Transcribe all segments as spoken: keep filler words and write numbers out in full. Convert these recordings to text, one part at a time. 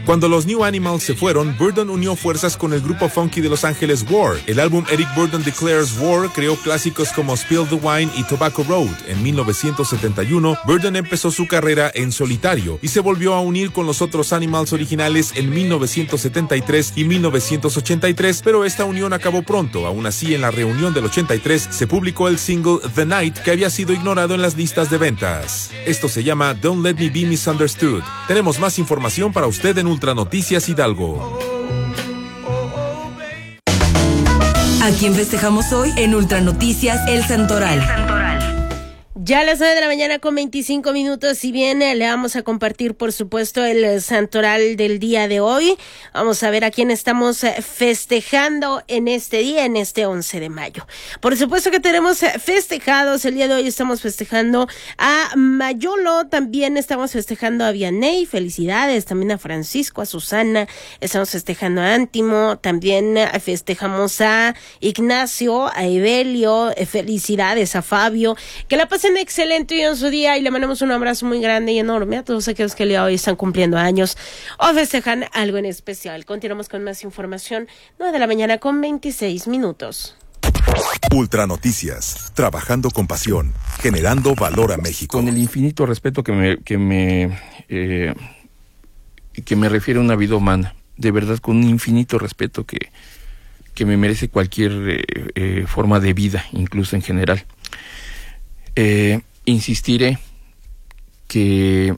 Cuando los New Animals se fueron, Burdon unió fuerzas con el grupo funky de Los Ángeles War. El álbum Eric Burdon Declares War creó clásicos como Spill the Wine y Tobacco Road. En mil novecientos setenta y uno, Burdon empezó su carrera en solitario y se volvió a unir con los otros Animals originales en mil novecientos setenta y tres y mil novecientos ochenta y tres, pero esta unión acabó pronto. Aún así, en la reunión del ochenta y tres se publicó el single The Night, que había sido ignorado en las listas de ventas. Esto se llama Don't Let Me Be Misunderstood. Tenemos más información para usted en Ultra Noticias Hidalgo. ¿A quién festejamos hoy en Ultra Noticias El Santoral? El Santoral. Ya a las nueve de la mañana con veinticinco minutos, si bien le vamos a compartir, por supuesto, el santoral del día de hoy. Vamos a ver a quién estamos festejando en este día, en este once de mayo. Por supuesto que tenemos festejados, el día de hoy estamos festejando a Mayolo, también estamos festejando a Vianey, felicidades, también a Francisco, a Susana, estamos festejando a Antimo, también festejamos a Ignacio, a Evelio, felicidades a Fabio, que la pasen excelente hoy en su día y le mandamos un abrazo muy grande y enorme a todos aquellos que el día de hoy están cumpliendo años o festejan algo en especial. Continuamos con más información, nueve de la mañana con veintiséis minutos. Ultra Noticias, trabajando con pasión, generando valor a México. Con el infinito respeto que me que me eh, que me refiere a una vida humana, de verdad, con un infinito respeto que que me merece cualquier eh, eh, forma de vida, incluso en general. Eh, insistiré que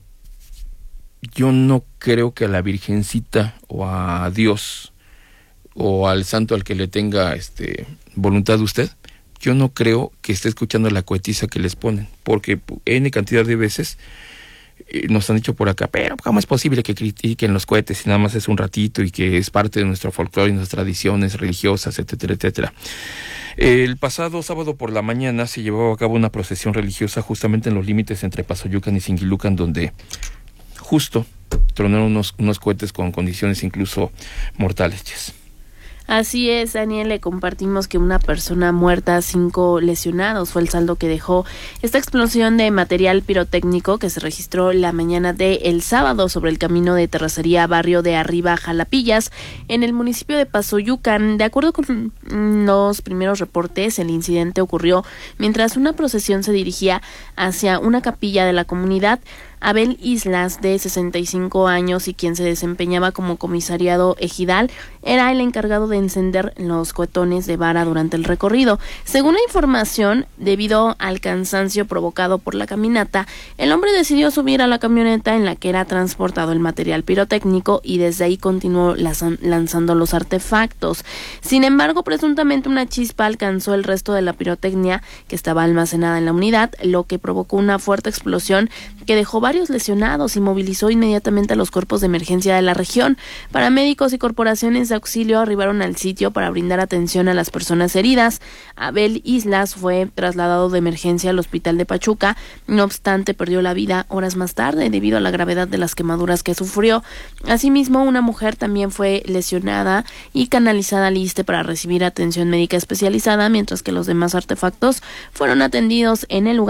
yo no creo que a la Virgencita o a Dios o al santo al que le tenga este voluntad de usted, yo no creo que esté escuchando la cohetiza que les ponen, porque N cantidad de veces eh, nos han dicho por acá, pero ¿cómo es posible que critiquen los cohetes si nada más es un ratito y que es parte de nuestro folclore y nuestras tradiciones religiosas, etcétera, etcétera? El pasado sábado por la mañana se llevó a cabo una procesión religiosa justamente en los límites entre Pasoyucan y Singilucan, donde justo tronaron unos, unos cohetes con condiciones incluso mortales. Yes. Así es, Daniel, le compartimos que una persona muerta, cinco lesionados fue el saldo que dejó esta explosión de material pirotécnico que se registró la mañana de el sábado sobre el camino de terracería Barrio de Arriba Jalapillas en el municipio de Pasoyucan. De acuerdo con los primeros reportes, el incidente ocurrió mientras una procesión se dirigía hacia una capilla de la comunidad. Abel Islas, de sesenta y cinco años y quien se desempeñaba como comisariado ejidal, era el encargado de encender los cohetones de vara durante el recorrido. Según la información, debido al cansancio provocado por la caminata, el hombre decidió subir a la camioneta en la que era transportado el material pirotécnico y desde ahí continuó lanzando los artefactos. Sin embargo, presuntamente una chispa alcanzó el resto de la pirotecnia que estaba almacenada en la unidad, lo que provocó una fuerte explosión que dejó varios lesionados y movilizó inmediatamente a los cuerpos de emergencia de la región. Paramédicos y corporaciones de auxilio arribaron al sitio para brindar atención a las personas heridas. Abel Islas fue trasladado de emergencia al hospital de Pachuca, no obstante perdió la vida horas más tarde debido a la gravedad de las quemaduras que sufrió. Asimismo, una mujer también fue lesionada y canalizada al ISSSTE para recibir atención médica especializada, mientras que los demás artefactos fueron atendidos en el lugar